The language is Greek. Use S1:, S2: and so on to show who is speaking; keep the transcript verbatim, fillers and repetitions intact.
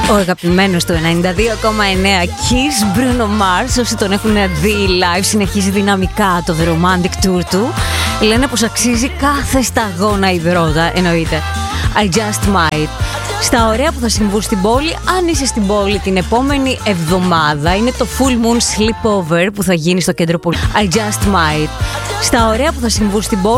S1: Ο αγαπημένος του ενενήντα δύο κόμμα εννέα Kiss, Bruno Mars. Όσοι τον έχουν δει live, συνεχίζει δυναμικά το The Romantic Tour του. Λένε πως αξίζει κάθε σταγόνα υδρότα, εννοείται. I just might. Στα ωραία που θα συμβούν στην πόλη, αν είσαι στην πόλη την επόμενη εβδομάδα, είναι το Full Moon Sleepover που θα γίνει στο κέντρο πόλη. I just might. Στα ωραία που θα συμβούν στην πόλη.